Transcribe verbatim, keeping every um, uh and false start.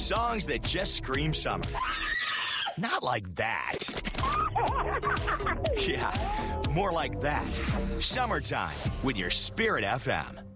Songs that just scream summer. Not like that. Yeah, more like that. Summertime with your Spirit F M.